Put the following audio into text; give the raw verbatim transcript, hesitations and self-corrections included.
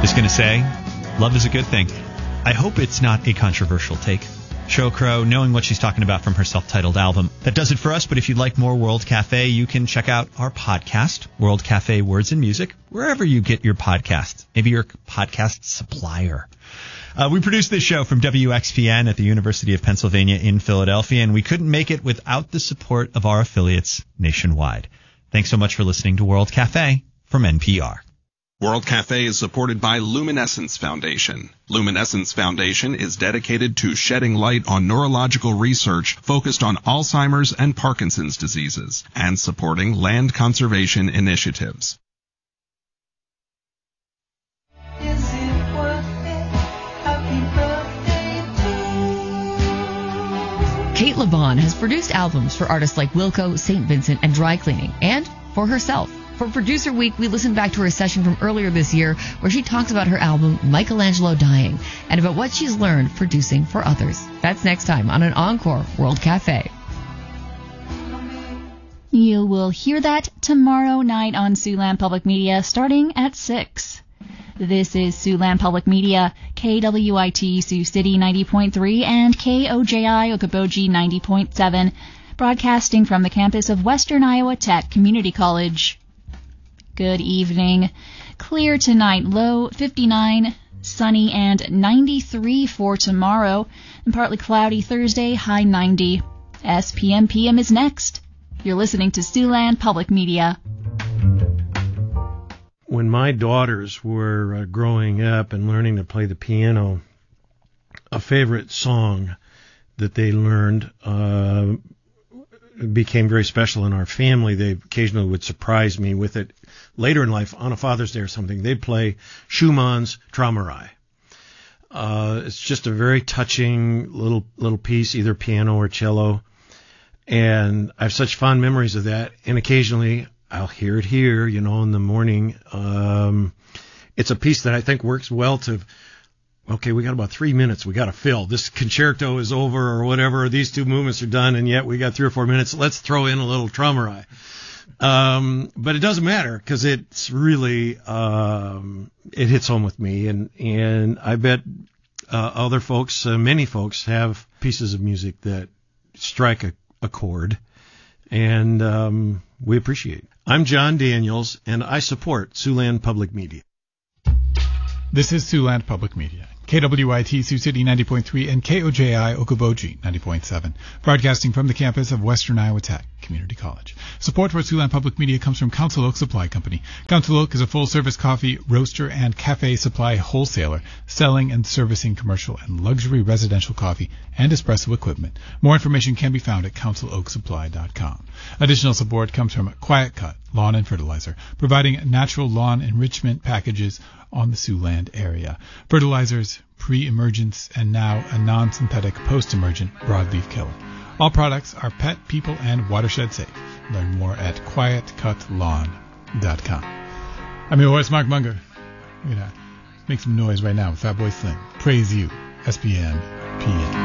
Just going to say, love is a good thing. I hope it's not a controversial take. Sheryl Crow, knowing what she's talking about from her self-titled album. That does it for us, but if you'd like more World Cafe, you can check out our podcast, World Cafe Words and Music, wherever you get your podcasts. Maybe your podcast supplier. Uh, we produce this show from W X P N at the University of Pennsylvania in Philadelphia, and we couldn't make it without the support of our affiliates nationwide. Thanks so much for listening to World Cafe from N P R. World Cafe is supported by Luminescence Foundation. Luminescence Foundation is dedicated to shedding light on neurological research focused on Alzheimer's and Parkinson's diseases and supporting land conservation initiatives. Kate LeBon has produced albums for artists like Wilco, Saint Vincent, and Dry Cleaning, and for herself. For Producer Week, we listened back to her session from earlier this year where she talks about her album Michelangelo Dying and about what she's learned producing for others. That's next time on an Encore World Cafe. You will hear that tomorrow night on Siouxland Public Media starting at six. This is Siouxland Public Media, K W I T Sioux City ninety point three and K O J I Okoboji ninety point seven, broadcasting from the campus of Western Iowa Tech Community College. Good evening. Clear tonight, low fifty-nine, sunny and ninety-three for tomorrow, and partly cloudy Thursday, high ninety. S P M P M is next. You're listening to Siouxland Public Media. When my daughters were uh, growing up and learning to play the piano, a favorite song that they learned uh, became very special in our family. They occasionally would surprise me with it. Later in life, on a Father's Day or something, they'd play Schumann's Traumerei. Uh, it's just a very touching little little piece, either piano or cello. And I have such fond memories of that. And occasionally I'll hear it here, you know, in the morning. Um, it's a piece that I think works well to, okay, we got about three minutes we got to fill. This concerto is over or whatever. These two movements are done, and yet we got three or four minutes. Let's throw in a little Traumerei. Um, but it doesn't matter because it's really, um, it hits home with me. And, and I bet uh, other folks, uh, many folks have pieces of music that strike a, a chord. And um, we appreciate it. I'm John Daniels, and I support Siouxland Public Media. This is Siouxland Public Media, K W I T Sioux City ninety point three and K O J I Okoboji ninety point seven, broadcasting from the campus of Western Iowa Tech Community College. Support for Siouxland Public Media comes from Council Oak Supply Company. Council Oak is a full-service coffee, roaster, and cafe supply wholesaler, selling and servicing commercial and luxury residential coffee and espresso equipment. More information can be found at council oak supply dot com. Additional support comes from Quiet Cut Lawn and Fertilizer, providing natural lawn enrichment packages on the Siouxland area. Fertilizers, pre-emergence, and now a non-synthetic post-emergent broadleaf killer. All products are pet, people, and watershed safe. Learn more at quiet cut lawn dot com. I'm your host, Mark Munger. We're going to make some noise right now with Fatboy Slim. Praise You, S P M P M.